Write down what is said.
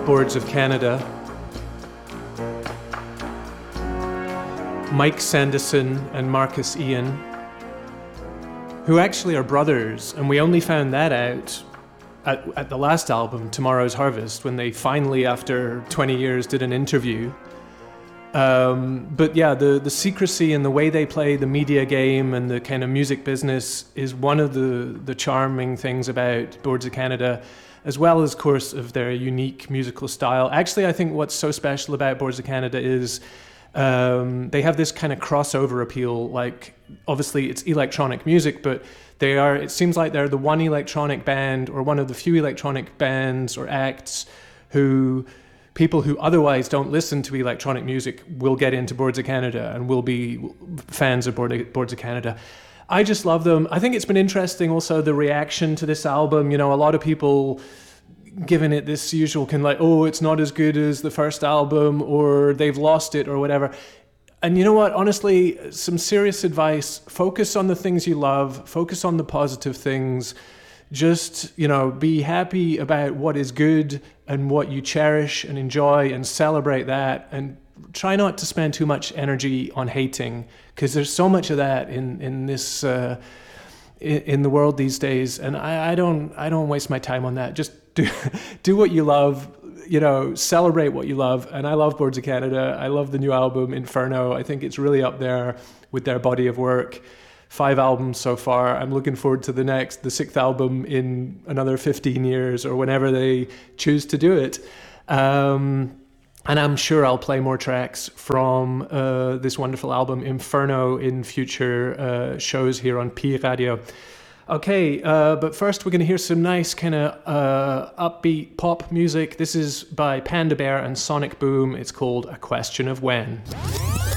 Boards of Canada. Mike Sanderson and Marcus Ian, who actually are brothers, and we only found that out at the last album, Tomorrow's Harvest, when they finally, after 20 years, did an interview. But yeah, the secrecy and the way they play the media game and the kind of music business is one of the charming things about Boards of Canada, as well as, of course, of their unique musical style. Actually, I think what's so special about Boards of Canada is they have this kind of crossover appeal. Like, obviously it's electronic music, but it seems like they're the one electronic band, or one of the few electronic bands or acts who people who otherwise don't listen to electronic music will get into Boards of Canada and will be fans of Boards of Canada. I just love them. I think it's been interesting also, the reaction to this album. You know, a lot of people giving it this usual kind of like, oh, it's not as good as the first album, or they've lost it, or whatever. And you know what? Honestly, some serious advice. Focus on the things you love. Focus on the positive things. Just, you know, be happy about what is good and what you cherish and enjoy, and celebrate that. And try not to spend too much energy on hating, because there's so much of that in this in the world these days. And I don't waste my time on that. Just do what you love. You know, celebrate what you love. And I love Boards of Canada. I love the new album, Inferno. I think it's really up there with their body of work. 5 albums so far. I'm looking forward to the 6th album in another 15 years, or whenever they choose to do it. And I'm sure I'll play more tracks from this wonderful album, Inferno, in future shows here on Pi Radio. Okay, but first we're going to hear some nice kind of upbeat pop music. This is by Panda Bear and Sonic Boom. It's called A Question of When.